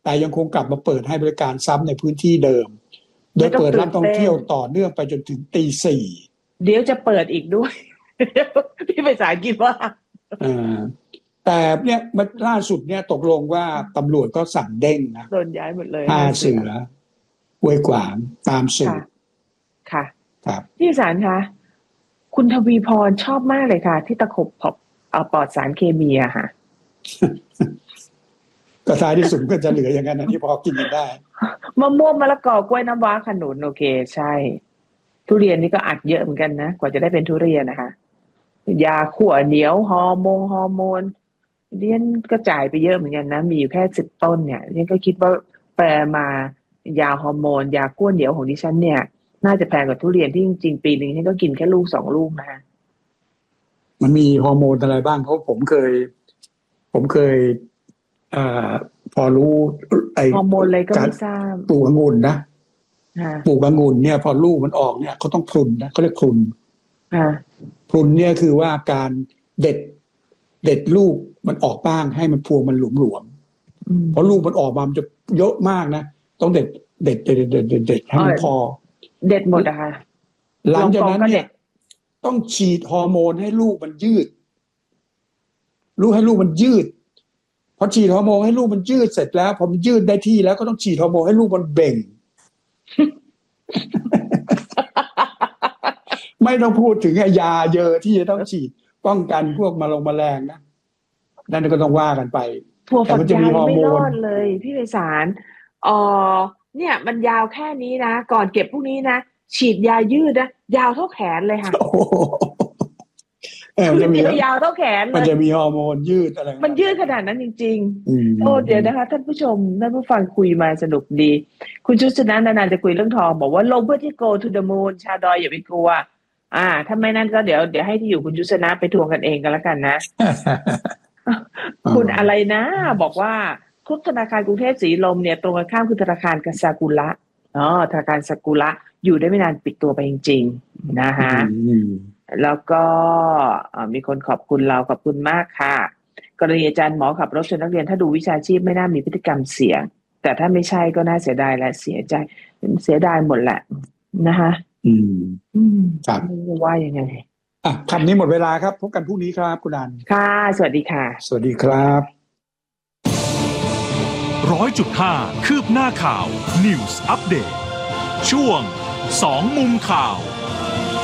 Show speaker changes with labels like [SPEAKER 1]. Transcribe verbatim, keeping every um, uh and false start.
[SPEAKER 1] แต่ยังคงกลับมาเปิดให้บริการซ้ำในพื้นที่เดิมโดยเปิดรับท่องเที่ยวต่อเนื่องไปจนถึงตีสี่
[SPEAKER 2] เดี๋ยวจะเปิดอีกด้วย พี่ไปสายคิดว่า
[SPEAKER 1] อ่าแต่เนี่ยมันล่าสุดเนี่ยตกลงว่าตำรวจก็สั่งเด้งนะ
[SPEAKER 2] โดนย้ายหมดเลย
[SPEAKER 1] ท่าเสือห้วยขวางตามสื่อ
[SPEAKER 2] ค่ะ
[SPEAKER 1] ครับ
[SPEAKER 2] พี่สารคะคุณทวีพรชอบมากเลยค่ะที่ตะขบเอาปลอดสารเคมีอะค่ะ
[SPEAKER 1] ก็ท้ายที่สุดก็จะเหลืออย่างนั้นนะที่พอกินกันได้
[SPEAKER 2] มะม่วงมะละกอกล้วยน้ำว้าขนุนโอเคใช่ทุเรียนนี่ก็อัดเยอะเหมือนกันนะกว่าจะได้เป็นทุเรียนนะคะยาขั่วเหนียวฮอร์โมนฮอร์โมนเรียนก็จ่ายไปเยอะเหมือนกันนะมีอยู่แค่สิบต้นเนี่ยเรียนก็คิดว่าแปลมายาฮอร์โมนยาขั่วเหนียวของดิฉันเนี่ยน่าจะแพงกว่าทุเรียนที่จริงๆปีนึงนี่ก็กินแค่ลูกสองลูกนะคะ
[SPEAKER 1] มันมีฮอร์โมนอะไรบ้างเพราะผมเคยผมเคยอ่าพอรู้ไอ้
[SPEAKER 2] ฮอร์โมนอะไรก็ไม่ทราบ
[SPEAKER 1] ปลูกองุ่นนะปลูกองุ่นเนี่ยพอลูกมันออกเนี่ยเขาต้องพรุนนะเขาเรียกพรุนพรุนเนี่ยคือว่าการเด็ดเด็ดลูกมันออกบ้างให้มันพวงมันหลวมๆเพราะลูกมันออกมามันจะเยอะมากนะต้องเด็ดเด็ดเด็ดเด็ดเด็ดเด็ดให้มันพอ
[SPEAKER 2] เด็ดหมดอะค่ะ
[SPEAKER 1] หลังจากนั้นเนี่ยต้องฉีดฮอร์โมนให้ลูกมันยืดลูกให้ลูกมันยืดพอฉีดฮอร์โมนให้ลูกมันยืดเสร็จแล้วพอมันยืดได้ที่แล้วก็ต้องฉีดฮอร์โมนให้ลูกมันเบ่ง ไม่ต้องพูดถึงยาเยอะที่จะต้องฉีดป้องกันพวกมะเร็งแมลงนะนั่นก็ต้องว่ากันไป
[SPEAKER 2] แต่มันจะมีฮอร์โมนเลยพี่ไพศาลอ๋อเนี่ยมันยาวแค่นี้นะก่อนเก็บพวกนี้นะฉีดยายืดนะยาวเท่าแขนเลยค่ะ
[SPEAKER 1] มันจะมี
[SPEAKER 2] ยาวเท่าแขนเลย
[SPEAKER 1] มันจะมีฮอร์โมนยืดอะไร
[SPEAKER 2] มันยืดขนาดนั้นจริงๆโอ้เดี๋ยวนะคะท่านผู้ชมท่านผู้ฟังคุยมาสนุกดีคุณชุชนะนานๆจะคุยเรื่องทองบอกว่าลงเพื่อที่ go to the moon ชาดอยอย่าไปกลัวอ่าถ้าไม่นั่นก็เดี๋ยวเดี๋ยวให้ที่อยู่คุณชุชนะไปทวงกันเองกันแล้วกันนะ คุณอะไรนะบอกว่าทุกธนาคารกรุงเทพสีลมเนี่ยตรงกันข้ามคือธนาคารซากุระอ๋อธนาคารซากุระอยู่ได้ไม่นานปิดตัวไปจริงๆนะฮะแล้วก็มีคนขอบคุณเราขอบคุณมากค่ะกรณีอาจารย์หมอขับรถชนนักเรียนถ้าดูวิชาชีพไม่น่ามีพฤติกรรมเสี่ยงแต่ถ้าไม่ใช่ก็น่าเสียดายและเสียใจเสียดายหมดแหละนะคะ
[SPEAKER 1] อืม
[SPEAKER 2] อืม
[SPEAKER 1] ครับ
[SPEAKER 2] ว่ายังไง
[SPEAKER 1] อ่ะคำนี้หมดเวลาครับพบกันพรุ่งนี้ครับคุณอัน
[SPEAKER 2] ค่ะสวัสดีค่ะ
[SPEAKER 1] สวัสดีครับ
[SPEAKER 3] ร้อยจุดห้าคืบหน้าข่าว News Update ช่วงสองมุมข่าว